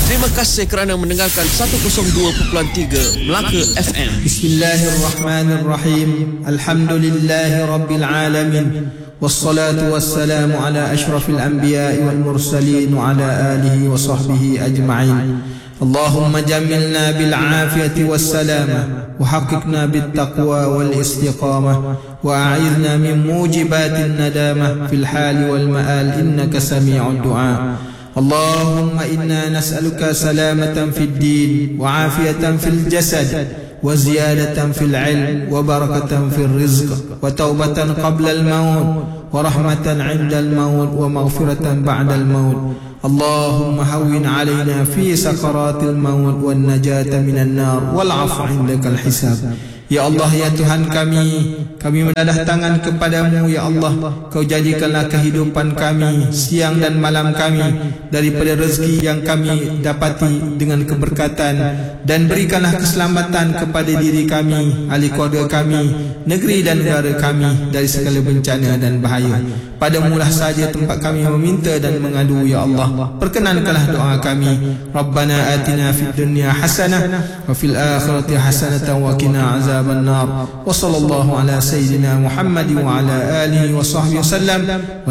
Terima kasih kerana mendengarkan 102.3 Melaka FM. Bismillahirrahmanirrahim. Alhamdulillahi rabbil alamin. Wassalatu wassalamu ala ashrafil anbiya'i wal mursalin wa ala alihi wa sahbihi ajma'in. Allahumma jamilna bil afiyati was salamah wa haqiqna bit taqwa wal istiqamah wa a'idna min mujibatin nadamah fil hali wal ma'al innaka sami'ud du'a. Allahumma inna nas'aluka salamatan fid din wa afiyatan fil jasad wa ziyadatan fil ilm wa barakatan fil rizq wa taubatan qabla al maut wa rahmatan 'inda al maut wa maghfiratan ba'da al maut. Allahumma hawwin 'alaina fi sakaratil maut wan najata minan nar wal 'afwa 'indakal hisab. Ya Allah, ya Tuhan kami mendadah tangan kepadamu, ya Allah. Kau jadikanlah kehidupan kami, siang dan malam kami, daripada rezeki yang kami dapati dengan keberkatan, dan berikanlah keselamatan kepada diri kami, ahli keluarga kami, negeri dan negara kami dari segala bencana dan bahaya. Padamulah saja tempat kami meminta dan mengadu, ya Allah. Perkenankanlah doa kami. Rabbana atina fid dunya hasanah wa fil akhirati hasanatan wa qina azaban nar. Wa sallallahu ala sayyidina Muhammad wa ala alihi wa sahbihi wasallam.